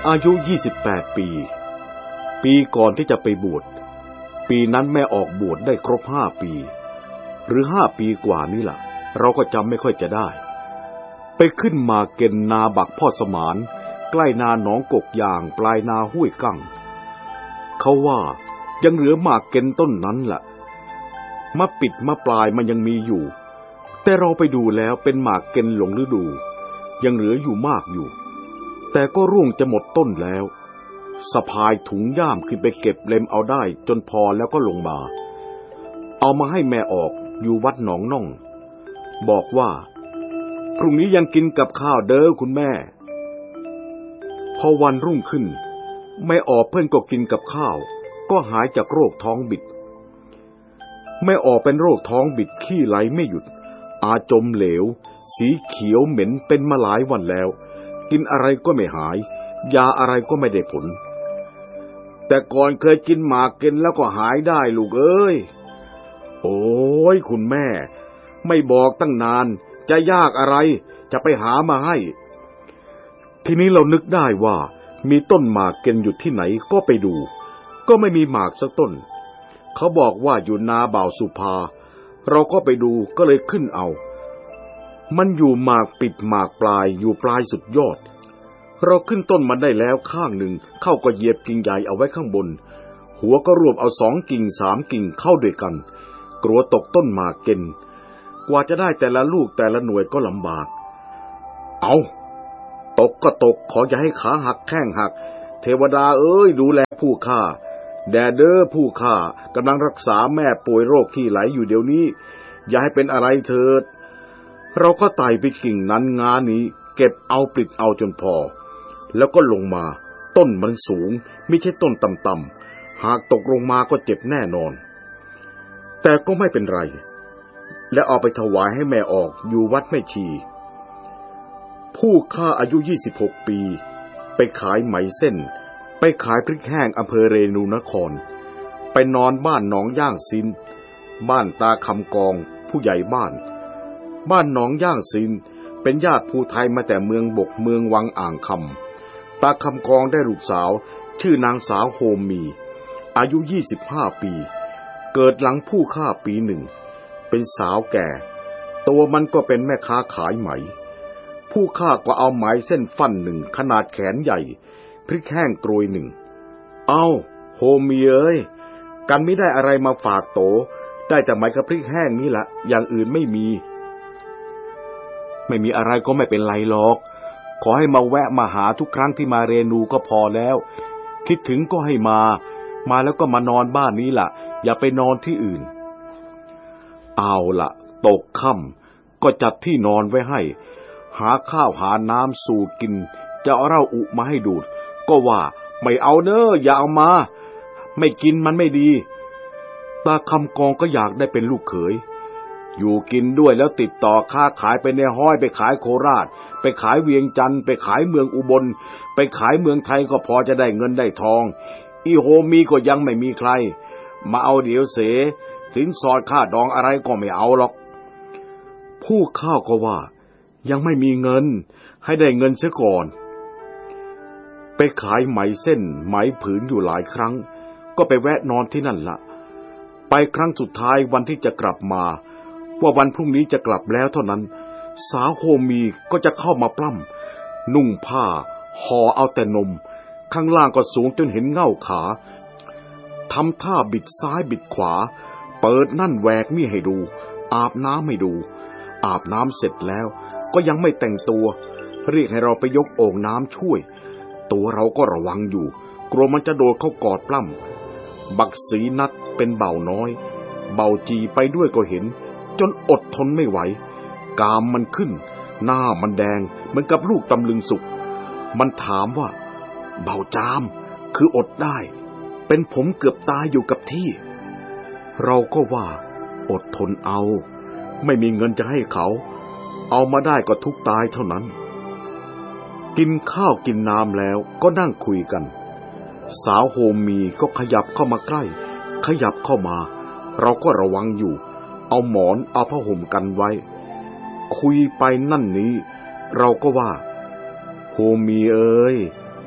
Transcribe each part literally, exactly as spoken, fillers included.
อายุยี่สิบแปดปีปีก่อนที่จะไปบวชปีนั้นแม่ออกบวชได้ครบห้าปีหรือห้าปีกว่านี่ล่ะเราก็จำไม่ค่อยจะได้ไปขึ้นมาเก็นนาบักพ่อสมานใกล้นาหนองกกยางปลายนาห้วยกั้งเขาว่ายังเหลือหมากเก็นต้นนั้นล่ะมะปิดมะปลายมันยังมีอยู่แต่เราไปดูแล้วเป็นหมากเก็นหลงฤดูยังเหลืออยู่มากอยู่แต่ก็ร่วงจะหมดต้นแล้วสะพายถุงย่ามขึ้นไปเก็บเล็มเอาได้จนพอแล้วก็ลงมาเอามาให้แม่ออกอยู่วัดหนองน่องบอกว่าพรุ่งนี้ยังกินกับข้าวเด้อคุณแม่พอวันรุ่งขึ้นแม่ออกเพิ่นก็กินกับข้าวก็หายจากโรคท้องบิดแม่ออกเป็นโรคท้องบิดขี้ไหลไม่หยุดอาจมเหลวสีเขียวเหม็นเป็นมาหลายวันแล้วกินอะไรก็ไม่หายยาอะไรก็ไม่ได้ผลแต่ก่อนเคยกินหมากเก็นแล้วก็หายได้ลูกเอ้ยโอ้ยคุณแม่ไม่บอกตั้งนานจะยากอะไรจะไปหามาให้ทีนี้เรานึกได้ว่ามีต้นหมากเก็นอยู่ที่ไหนก็ไปดูก็ไม่มีหมากสักต้นเขาบอกว่าอยู่นาบ่าวสุภาเราก็ไปดูก็เลยขึ้นเอามันอยู่หมากปิดหมากปลายอยู่ปลายสุดยอดเราขึ้นต้นมันได้แล้วข้างหนึ่งเข้าก็เหยียบกิ่งใหญ่เอาไว้ข้างบนหัวก็รวบเอาสองกิ่งสามกิ่งเข้าด้วยกันกลัวตกต้นหมากเก็นกว่าจะได้แต่ละลูกแต่ละหน่วยก็ลำบากเอาตกก็ตกขออย่าให้ขาหักแข้งหักเทวดาเอ้ยดูแลผู้ข้าแด่เด้อผู้ข้ากำลังรักษาแม่ป่วยโรคขี้ไหลอยู่เดี๋ยวนี้อย่าให้เป็นอะไรเถิดเราก็ไต่ไปกิ่งนั้นงานี้เก็บเอาปลิดเอาจนพอแล้วก็ลงมาต้นมันสูงไม่ใช่ต้นต่ำๆหากตกลงมาก็เจ็บแน่นอนแต่ก็ไม่เป็นไรและเอาไปถวายให้แม่ออกอยู่วัดแม่ชีผู้ข้าอายุยี่สิบหกปีไปขายไหมเส้นไปขายพริกแห้งอำเภอเรนูนครไปนอนบ้านหนองย่างซินบ้านตาคำกองผู้ใหญ่บ้านบ้านหนองย่างซินเป็นญาติภูไทยมาแต่เมืองบกเมืองวังอ่างคำตาคำกองได้ลูกสาวชื่อนางสาวโฮมมีอายุยี่สิบห้าปีเกิดหลังผู้ฆ่าปีหนึ่งเป็นสาวแก่ตัวมันก็เป็นแม่ค้าขายไหมผู้ฆ่าก็เอาไหมเส้นฟันหนึ่งขนาดแขนใหญ่พริกแห้งโกรยหนึ่งเอาโฮมมีเอ้ยกันไม่ได้อะไรมาฝากโตได้แต่ไหมกับพริกแห้งนี่แหละอย่างอื่นไม่มีไม่มีอะไรก็ไม่เป็นไรหรอกขอให้มาแวะมาหาทุกครั้งที่มาเรนูก็พอแล้วคิดถึงก็ให้มามาแล้วก็มานอนบ้านนี้ล่ะอย่าไปนอนที่อื่นเอาล่ะตกค่ำก็จัดที่นอนไว้ให้หาข้าวหาน้ำสู่กินจะเอาเหล้าอุมาให้ดูดก็ว่าไม่เอาเนอะอย่าเอามาไม่กินมันไม่ดีตาคำกองก็อยากได้เป็นลูกเขยอยู่กินด้วยแล้วติดต่อค้าขายไปในห้อยไปขายโคราชไปขายเวียงจันทร์ไปขายเมืองอุบลไปขายเมืองไทยก็พอจะได้เงินได้ทองอีโฮมีก็ยังไม่มีใครมาเอาเดี๋ยวเสสินสอดค่าดองอะไรก็ไม่เอาหรอกผู้ข้าวก็ว่ายังไม่มีเงินให้ได้เงินเสียก่อนไปขายไหมเส้นไหมผืนอยู่หลายครั้งก็ไปแวะนอนที่นั่นละไปครั้งสุดท้ายวันที่จะกลับมาว่าวันพรุ่งนี้จะกลับแล้วเท่านั้นสาวโฮมีก็จะเข้ามาปล้ำนุ่งผ้าห่อเอาแต่นมข้างล่างก็สูงจนเห็นเง่าขาทำท่าบิดซ้ายบิดขวาเปิดนั่นแหวกนี่ให้ดูอาบน้ำให้ดูอาบน้ำเสร็จแล้วก็ยังไม่แต่งตัวเรียกให้เราไปยกโอ่งน้ำช่วยตัวเราก็ระวังอยู่กลัวมันจะโดดเข้ากอดปล้ำบักสีนัดเป็นเบาน้อยเบาจีไปด้วยก็เห็นจนอดทนไม่ไหวกามมันขึ้นหน้ามันแดงเหมือนกับลูกตำลึงสุกมันถามว่าเบาจามคืออดได้เป็นผมเกือบตายอยู่กับที่เราก็ว่าอดทนเอาไม่มีเงินจะให้เขาเอามาได้ก็ทุกตายเท่านั้นกินข้าวกินน้ำแล้วก็นั่งคุยกันสาวโฮมมีก็ขยับเข้ามาใกล้ขยับเข้ามาเราก็ระวังอยู่เอาหมอนเอาผ้าห่มกันไว้คุยไปนั่นนี้เราก็ว่าโฮมีเอ้ย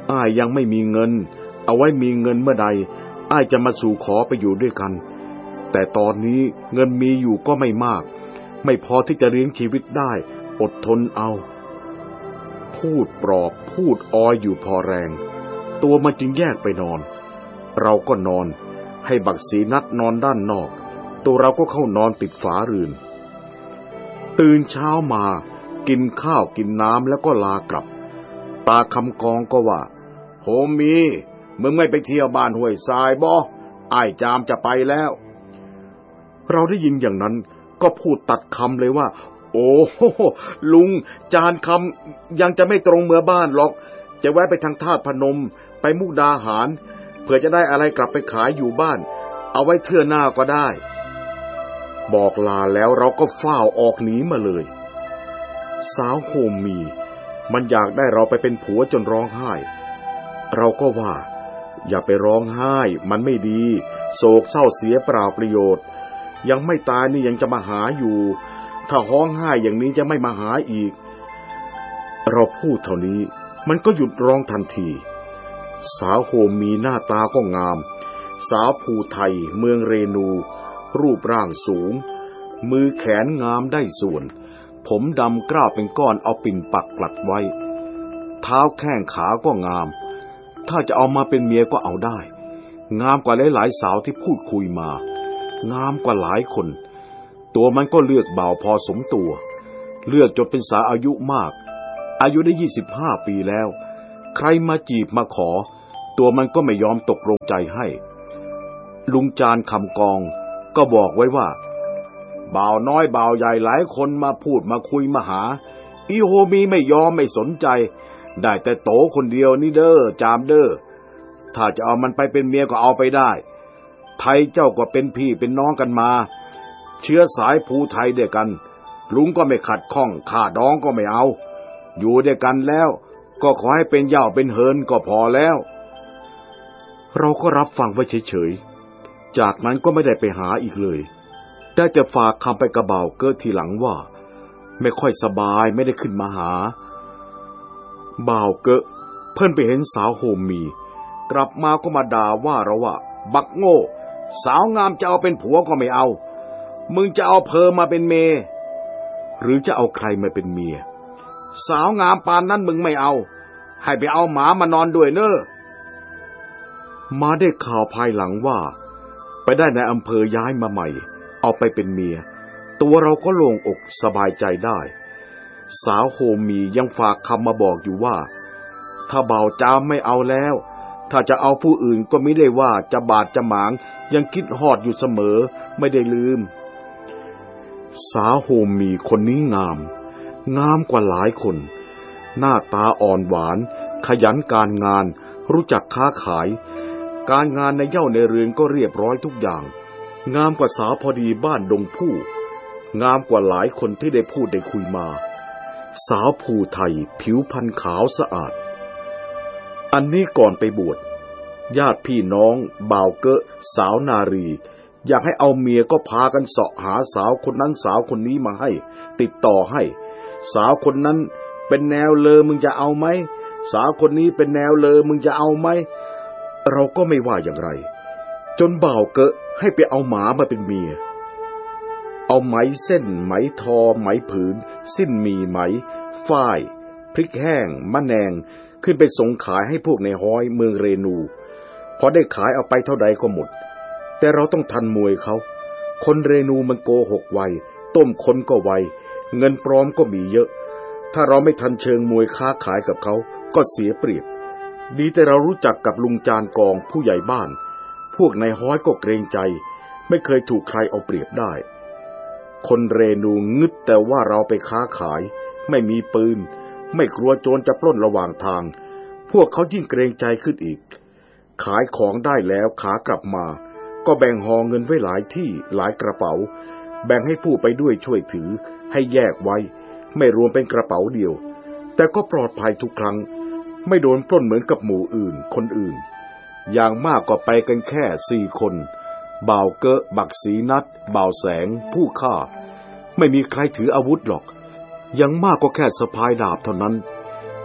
อ้ายยังไม่มีเงินเอาไว้มีเงินเมื่อใดอ้ายจะมาสู่ขอไปอยู่ด้วยกันแต่ตอนนี้เงินมีอยู่ก็ไม่มากไม่พอที่จะเลี้ยงชีวิตได้อดทนเอาพูดปลอบพูดออยอยู่พอแรงตัวมันจึงแยกไปนอนเราก็นอนให้บักสีนัดนอนด้านนอกตัวเราก็เข้านอนติดฝาเรือนตื่นเช้ามากินข้าวกินน้ำแล้วก็ลากลับตาคำกองก็ว่าโฮมีมึงไม่ไปเที่ยวบ้านห้วยทรายบ่อ้ายจามจะไปแล้วเราได้ยินอย่างนั้นก็พูดตัดคำเลยว่าโอ้โหลุงจานคำยังจะไม่ตรงเมื่อบ้านหรอกจะแวะไปทางธาตุพนมไปมุกดาหารเผื่อจะได้อะไรกลับไปขายอยู่บ้านเอาไว้เทื่อหน้าก็ได้บอกลาแล้วเราก็ฟ้าวออกหนีมาเลยสาวโฮมมีมันอยากได้เราไปเป็นผัวจนร้องไห้เราก็ว่าอย่าไปร้องไห้มันไม่ดีโศกเศร้าเสียเปล่าประโยชน์ยังไม่ตายนี่ยังจะมาหาอยู่ถ้าร้องไห้อย่างนี้จะไม่มาหาอีกเราพูดเท่านี้มันก็หยุดร้องทันทีสาวโฮมมีหน้าตาก็งามสาวภูไทยเมืองเรนูรูปร่างสูงมือแขนงามได้ส่วนผมดำกล้าเป็นก้อนเอาปิ่นปักกลัดไว้เท้าแข้งขาก็งามถ้าจะเอามาเป็นเมียก็เอาได้งามกว่าหลายๆสาวที่พูดคุยมางามกว่าหลายคนตัวมันก็เลือกเบาพอสมตัวเลือกจนเป็นสาวอายุมากอายุได้ยี่สิบห้าปีแล้วใครมาจีบมาขอตัวมันก็ไม่ยอมตกลงใจให้ลุงจานคำกองก็บอกไว้ว่าบ่าวน้อยบ่าวใหญ่หลายคนมาพูดมาคุยมาหาอีโฮมีไม่ยอมไม่สนใจได้แต่โตคนเดียวนี่เด้อจามเด้อถ้าจะเอามันไปเป็นเมียก็เอาไปได้ไทยเจ้าก็เป็นพี่เป็นน้องกันมาเชื้อสายภูไทยเดียวกันลุงก็ไม่ขัดข้องข้าดองก็ไม่เอาอยู่ด้วยกันแล้วก็ขอให้เป็นเหย้าเป็นเฮินก็พอแล้วเราก็รับฟังไว้เฉยๆจากนั้นก็ไม่ได้ไปหาอีกเลยได้แต่ฝากคำไปกระเบาเกิดทีหลังว่าไม่ค่อยสบายไม่ได้ขึ้นมาหาบ่าวเกะเพิ่นไปเห็นสาวโฮมมีกลับมาก็มาด่าว่าเราว่าบักโง่สาวงามจะเอาเป็นผัวก็ไม่เอามึงจะเอาเพอมาเป็นเมยหรือจะเอาใครมาเป็นเมียสาวงามปานนั้นมึงไม่เอาให้ไปเอาหมามานอนด้วยเน้อมาได้ข่าวภายหลังว่าไปได้ในอำเภอย้ายมาใหม่เอาไปเป็นเมียตัวเราก็โล่งอกสบายใจได้สาวโฮมมียังฝากคำมาบอกอยู่ว่าถ้าบ่าวจามไม่เอาแล้วถ้าจะเอาผู้อื่นก็ไม่ได้ว่าจะบาดจะหมางยังคิดฮอดอยู่เสมอไม่ได้ลืมสาวโฮมมีคนนี้งามงามกว่าหลายคนหน้าตาอ่อนหวานขยันการงานรู้จักค้าขายการงานในเหย้าในเรือนก็เรียบร้อยทุกอย่างงามกว่าสาวพอดีบ้านดงผู้งามกว่าหลายคนที่ได้พูดได้คุยมาสาวภูไทยผิวพรรณขาวสะอาดอันนี้ก่อนไปบวชญาติพี่น้องบ่าวเกะสาวนารีอยากให้เอาเมียก็พากันเสาะหาสาวคนนั้นสาวคนนี้มาให้ติดต่อให้สาวคนนั้นเป็นแนวเลอมึงจะเอาไหมสาวคนนี้เป็นแนวเลอมึงจะเอาไหมเราก็ไม่ว่าอย่างไรจนบ่าวเกะให้ไปเอาหมามาเป็นเมียเอาไหมเส้นไหมทอไหมผืนสิ้นมีไหมฝ้ายพริกแห้งมะแนงขึ้นไปส่งขายให้พวกในห้อยเมืองเรนูพอได้ขายเอาไปเท่าใดก็หมดแต่เราต้องทันมวยเขาคนเรนูมันโกหกไวต้มคนก็ไวเงินปลอมก็มีเยอะถ้าเราไม่ทันเชิงมวยค้าขายกับเขาก็เสียเปรียบดีแต่เรารู้จักกับลุงจานกองผู้ใหญ่บ้านพวกในห้อยก็เกรงใจไม่เคยถูกใครเอาเปรียบได้คนเรนูงึดแต่ว่าเราไปค้าขายไม่มีปืนไม่กลัวโจรจะปล้นระหว่างทางพวกเขายิ่งเกรงใจขึ้นอีกขายของได้แล้วขากลับมาก็แบ่งห่อเงินไว้หลายที่หลายกระเป๋าแบ่งให้ผู้ไปด้วยช่วยถือให้แยกไว้ไม่รวมเป็นกระเป๋าเดียวแต่ก็ปลอดภัยทุกครั้งไม่โดนปล้นเหมือนกับหมู่อื่นคนอื่นอย่างมากก็ไปกันแค่สี่คนบ่าวเกะบักสีนัดบ่าวแสงผู้ฆ่าไม่มีใครถืออาวุธหรอกยังมากก็แค่สะพายดาบเท่านั้น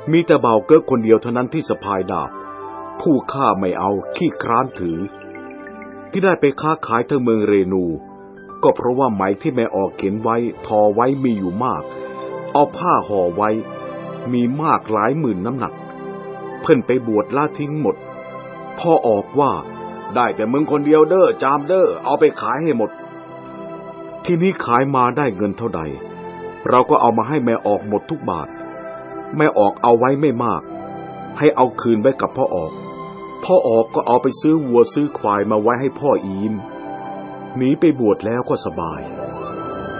มีแต่เบาเก้อคนเดียวเท่านั้นที่สะพายดาบผู้ข้าไม่เอาขี้คร้านถือที่ได้ไปค้าขายทั้งเมืองเรนูก็เพราะว่าไหมที่แม่ออกเขียนไว้ทอไว้มีอยู่มากเอาผ้าห่อไว้มีมากหลายหมื่นน้ำหนักเพิ่นไปบวชละทิ้งหมดพ่อออกว่าได้แต่มึงคนเดียวเด้อจามเด้อเอาไปขายให้หมดทีนี้ขายมาได้เงินเท่าใดเราก็เอามาให้แม่ออกหมดทุกบาทแม่ออกเอาไว้ไม่มากให้เอาคืนไว้กับพ่อออกพ่อออกก็เอาไปซื้อวัวซื้อควายมาไว้ให้พ่ออีมหนีไปบวชแล้วก็สบาย